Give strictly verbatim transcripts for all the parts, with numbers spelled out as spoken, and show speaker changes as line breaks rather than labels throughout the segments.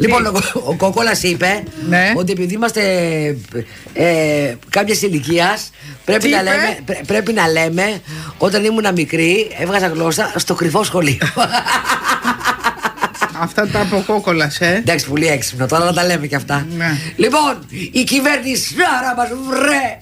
Λοιπόν, ο, ο Κόκολας είπε
ναι.
ότι επειδή είμαστε ε, κάποιας ηλικίας πρέπει, να λέμε, πρέ, πρέπει να λέμε όταν ήμουν μικρή έβγαζα γλώσσα στο κρυφό σχολείο.
Αυτά τα από Κόκολας, ε.
Εντάξει, πολύ έξυπνο, τώρα να τα λέμε και αυτά.
Ναι.
Λοιπόν, η κυβέρνηση άρα μας βρε.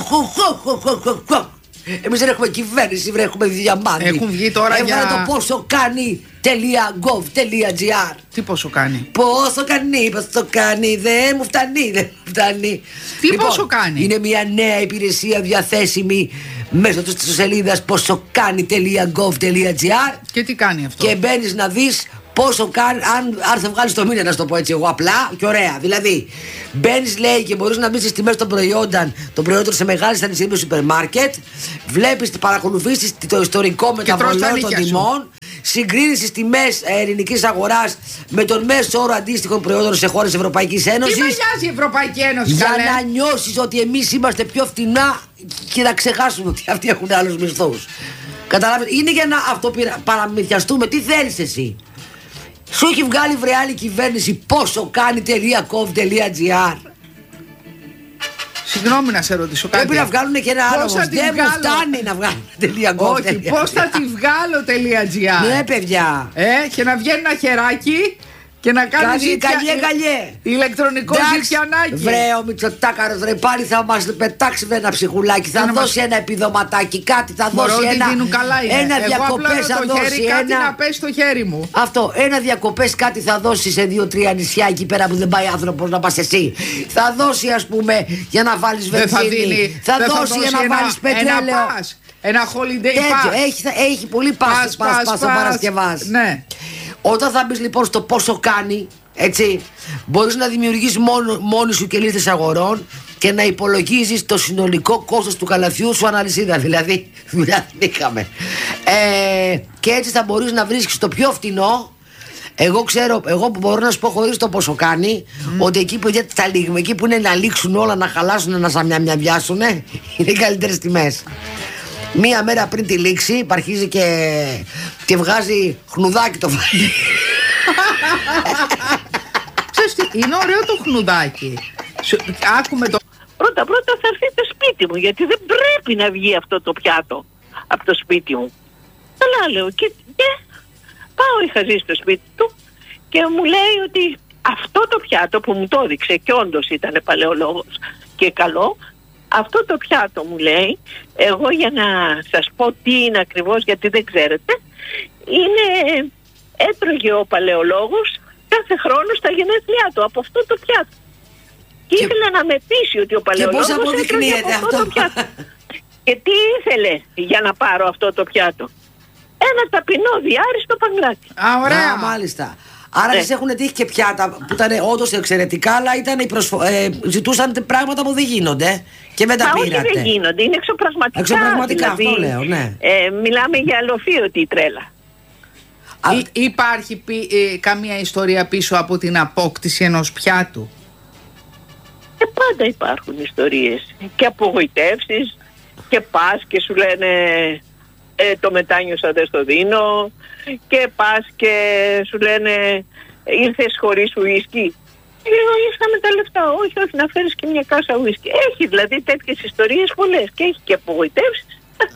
Εμείς δεν έχουμε κυβέρνηση, βρε, έχουμε διαμάντη.
Έχουν βγει τώρα
Έβγαλε
για...
το πόσο κάνει .gov.gr.
Τι πόσο κάνει?
Πόσο κάνει, πόσο κάνει, δεν μου φτάνει, δεν μου φτάνει.
Τι
Λοιπόν,
πόσο κάνει?
Είναι μια νέα υπηρεσία διαθέσιμη μέσω της σελίδας πόσο κάνει.gov.gr.
Και τι κάνει αυτό?
Και μπαίνεις να δεις πόσο κάνει, αν, αν θα βγάλεις το μήνα, να σου το πω έτσι εγώ απλά και ωραία. Δηλαδή, μπαίνεις, λέει, και μπορείς να μπεις στις τιμές των προϊόντων, των προϊόντων σε μεγάλες αλυσίδες σούπερ μάρκετ. Βλέπεις, παρακολουθήσεις το ιστορικό μεταβολών των τιμών. Συγκρίνεις τις τιμές ελληνικής αγοράς με τον μέσο όρο αντίστοιχων προϊόντων σε χώρες Ευρωπαϊκής Ένωσης.
Τι με νοιάζει η Ευρωπαϊκή Ένωση,
για
καλέ?
να νιώσεις ότι εμείς είμαστε πιο φτηνά και να ξεχάσουμε ότι αυτοί έχουν άλλους μισθούς. Καταλάβεις, είναι για να αυτοπαραμυθιαστούμε. Τι θέλεις εσύ? Σου έχει βγάλει βρε άλλη κυβέρνηση πόσο κάνει.gov.gr.
Συγγνώμη να σε ρωτήσω κάτι.
Πρέπει να βγάλουν και ένα άλλο.
Πώς θα
Δεν
τη
μου
βγάλω?
φτάνει να βγάλουν.gov.
Όχι, πώς θα τη βγάλω.gr.
Ναι, παιδιά.
Ε, και να βγαίνει ένα χεράκι και να κάνει
Καλή,
ζήτια...
καλιέ, καλιέ.
ηλεκτρονικό ζητιανάκι.
Βρε ο Μητσοτάκαρος, βρε, πάλι θα μας πετάξει με ένα ψυχουλάκι. Θα
να
δώσει
μας...
ένα επιδοματάκι, κάτι θα
Μωρό,
δώσει ένα.
Δίνουν καλά είναι.
Ένα
Εγώ
διακοπές θα
το
δώσει.
Χέρι, κάτι
ένα...
να πέσει στο χέρι μου.
Αυτό, ένα διακοπές κάτι θα δώσει σε δύο-τρία νησιά εκεί πέρα που δεν πάει άνθρωπος να πας εσύ. Θα δώσει, ας πούμε, για να βάλεις βενζίνη.
Θα, δίνει,
θα,
θα
δώσει,
δώσει
για να
ένα,
βάλεις πετρέλαιο.
Ένα pass, ένα holiday
Τέτοιο,
pass.
έχει, έχει πολύ πας, πας, πας, πας ο Παρασκευάς.
Ναι.
Όταν θα μπεις λοιπόν στο πόσο κάνει, έτσι, μπορείς να δημιουργείς μόνο, μόνη σου και λίστες αγορών και να υπολογίζεις το συνολικό κόστος του καλαθιού σου αναλυσίδα. Δηλαδή, δουλειά δεν είχαμε. Ε, και έτσι θα μπορείς να βρίσκεις το πιο φτηνό. Εγώ ξέρω, εγώ μπορώ να σου πω χωρίς το πόσο κάνει, mm. ότι εκεί που, τα λίγμα, εκεί που είναι να λήξουν όλα, να χαλάσουν, να σαμιαμιαβιάσουν, είναι οι καλύτερες τιμές. Μία μέρα πριν τη λήξη αρχίζει και, και βγάζει χνουδάκι το φαγητό.
Ξέρεις τι, είναι ωραίο το χνουδάκι. Άκουμε το...
Πρώτα πρώτα θα έρθετε σπίτι μου, γιατί δεν πρέπει να βγει αυτό το πιάτο από το σπίτι μου. Καλά λέω και, και πάω, είχα ζήσει στο σπίτι του και μου λέει ότι αυτό το πιάτο που μου το έδειξε και όντως ήταν παλαιολόγος και καλό, αυτό το πιάτο μου λέει, εγώ για να σας πω τι είναι ακριβώς γιατί δεν ξέρετε, είναι, έτρωγε ο παλαιολόγος κάθε χρόνο στα γενέθλιά του από αυτό το πιάτο. Και, και ήθελε να με πείσει ότι ο παλαιολόγος έτρωγε από αυτό, αυτό το πιάτο. Και τι ήθελε για να πάρω αυτό το πιάτο? Ένα ταπεινό διάριστο παγκλάκι.
Α, ωραία.
Α, μάλιστα. Άρα ναι. έχουν τύχει και πιάτα που ήταν όντως εξαιρετικά, αλλά ήταν οι προσφο... ε, ζητούσαν πράγματα που δεν γίνονται και δεν τα πήρατε.
Όχι, δεν γίνονται, είναι εξωπραγματικά.
Εξωπραγματικά,
δηλαδή,
αυτό λέω, ναι.
Ε, μιλάμε για αλοφίωτη τρέλα.
Α, Ή, υπάρχει πι, ε, καμία ιστορία πίσω από την απόκτηση ενός πιάτου?
Ε, πάντα υπάρχουν ιστορίες και απογοητεύσεις και πας και σου λένε ε, το μετάνιωσα, δεν στο δίνω, και πας και σου λένε ήρθες χωρίς ουίσκι. Λέω ήρθα με τα λεφτά. Όχι, όχι, να φέρεις και μια κάσα ουίσκι. Έχει δηλαδή τέτοιες ιστορίες πολλές και έχει και απογοητεύσεις.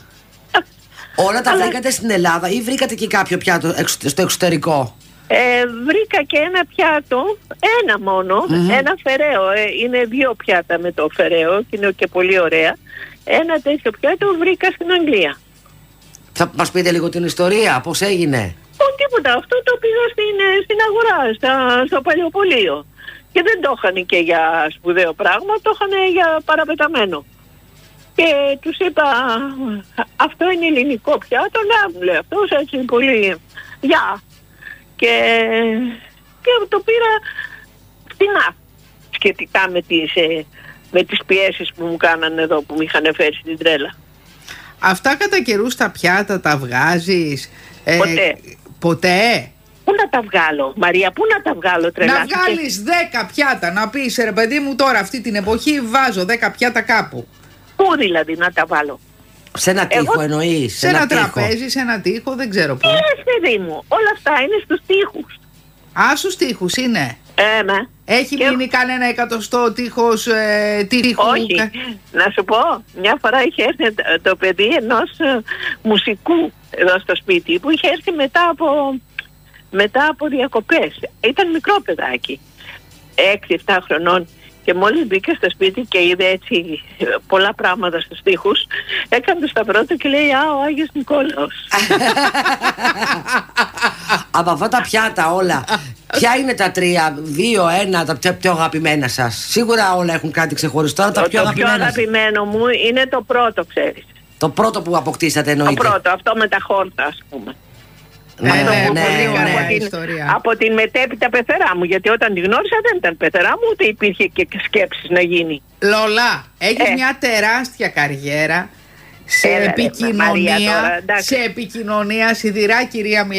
Όλα τα Αλλά... βρήκατε στην Ελλάδα ή βρήκατε και κάποιο πιάτο στο εξωτερικό?
Ε, βρήκα και ένα πιάτο, ένα μόνο, mm-hmm. ένα φεραίο. Ε, είναι δύο πιάτα με το φεραίο και είναι και πολύ ωραία. Ένα τέτοιο πιάτο βρήκα στην Αγγλία.
Θα μας πείτε λίγο την ιστορία, πώς έγινε?
Ω, τίποτα, αυτό το πήγα στην, στην αγορά, στα, στο παλαιοπωλείο. Και δεν το είχαν και για σπουδαίο πράγμα, το είχαν για παραπεταμένο. Και τους είπα, αυτό είναι ελληνικό πιάτο, να μου λέει αυτός, έτσι πολύ, γεια. Και, και το πήρα φτηνά, σχετικά με τις, ε, με τις πιέσεις που μου κάνανε εδώ, που μου είχαν φέρει στην τρέλα.
Αυτά κατά καιρούς τα πιάτα τα βγάζεις? Ε,
ποτέ.
Ποτέ?
Πού να τα βγάλω, Μαρία, πού να τα βγάλω, τρελά?
Να βγάλεις δέκα πιάτα, να πεις ρε παιδί μου τώρα αυτή την εποχή βάζω δέκα πιάτα κάπου.
Πού δηλαδή να τα βάλω?
Σε ένα τοίχο Εγώ... εννοείς?
Σε, σε ένα, ένα τραπέζι, σε ένα τοίχο, δεν ξέρω πού.
Ε, παιδί μου, όλα αυτά είναι στους τοίχους.
Α, στους τοίχους είναι.
Ε, ναι.
Έχει
Και...
μείνει κανένα εκατοστό τείχος ε, τείχου?
Όχι. Να σου πω, μια φορά είχε έρθει το παιδί ενός ε, μουσικού εδώ στο σπίτι που είχε έρθει μετά από, μετά από διακοπές. Ήταν μικρό παιδάκι, έξι εφτά χρονών. Και μόλις μπήκε στο σπίτι και είδε έτσι πολλά πράγματα στους τοίχους, έκανε το σταυρό του και λέει «Α, ο Άγιος Νικόλαος».
Από αυτά τα πιάτα όλα, ποια είναι τα τρία, δύο, ένα, τα πιο, πιο αγαπημένα σας? Σίγουρα όλα έχουν κάτι ξεχωριστό, αλλά τα
το,
πιο
το
αγαπημένα.
Το πιο αγαπημένο μου είναι το πρώτο, ξέρεις.
Το πρώτο που αποκτήσατε εννοείται.
Το πρώτο, αυτό με τα χόρτα, ας πούμε.
Ναι,
Αυτό
ναι,
που
ναι,
πολύ
ναι,
από,
ναι.
την,
ιστορία.
από την μετέπειτα πεθερά μου, γιατί όταν τη γνώρισα δεν ήταν πεθερά μου, ούτε υπήρχε και σκέψεις να γίνει.
Λολά, έχεις
Ε.
μια τεράστια καριέρα σε
Έλα, ρε,
επικοινωνία,
Μαρία, τώρα, εντάξει.
σε επικοινωνία σιδηρά, κυρία